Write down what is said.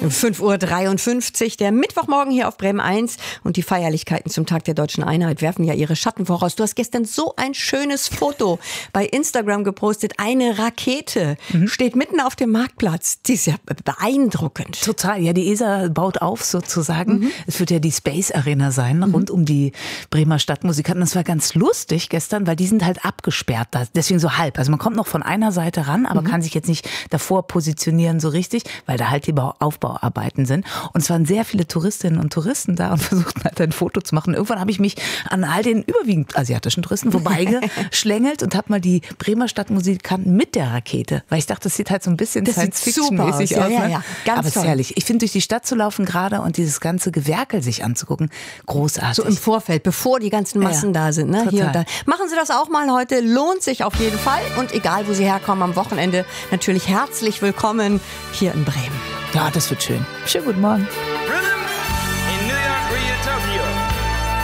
5:53 Uhr, der Mittwochmorgen hier auf Bremen 1 und die Feierlichkeiten zum Tag der Deutschen Einheit werfen ja ihre Schatten voraus. Du hast gestern so ein schönes Foto bei Instagram gepostet. Eine Rakete steht mitten auf dem Marktplatz. Die ist ja beeindruckend. Total, ja, die ESA baut auf sozusagen. Es wird ja die Space Arena sein, rund um die Bremer Stadtmusikanten. Das war ganz lustig gestern, weil die sind halt abgesperrt, deswegen so halb. Also man kommt noch von einer Seite ran, aber kann sich jetzt nicht davor positionieren so richtig, weil da halt die Aufbauarbeiten sind. Und es waren sehr viele Touristinnen und Touristen da und versuchten halt ein Foto zu machen. Irgendwann habe ich mich an all den überwiegend asiatischen Touristen vorbeigeschlängelt und habe mal die Bremer Stadtmusikanten mit der Rakete, weil ich dachte, das sieht halt so ein bisschen Science-Fiction-mäßig aus. Ja, ganz aber es ist herrlich. Ich finde, durch die Stadt zu laufen gerade und dieses ganze Gewerkel sich anzugucken, großartig. So im Vorfeld, bevor die ganzen Massen da sind. Ne? Hier und da. Machen Sie das auch mal heute, lohnt sich auf jeden Fall. Und egal, wo Sie herkommen, am Wochenende natürlich herzlich willkommen hier in Bremen. Ja, das wird schön. Schönen guten Morgen.